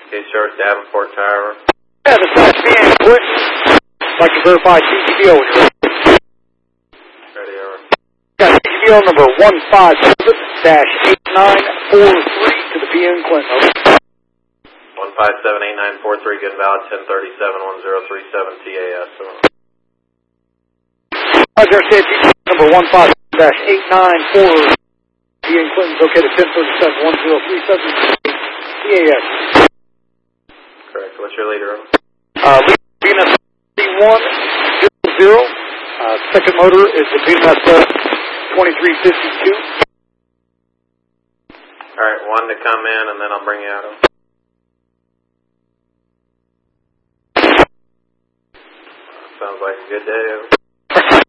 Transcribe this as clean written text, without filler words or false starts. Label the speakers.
Speaker 1: Case Charlotte Davenport Tower.
Speaker 2: Yeah, this is PN Clinton. I'd like to verify CGBO when you're ready.
Speaker 1: Ready, over.
Speaker 2: Yeah, CGBO number 157-8943 to the PN Clinton, over.
Speaker 1: 1578943, good and valid, 1037-1037 TAS.
Speaker 2: Roger, CGBO number 157-894. PN Clinton's located 1037-1037 TAS.
Speaker 1: Correct. What's your leader?
Speaker 2: Venus 3100. Second motor is the Venus 2352.
Speaker 1: Alright, one to come in and then I'll bring you out. Sounds like a good day.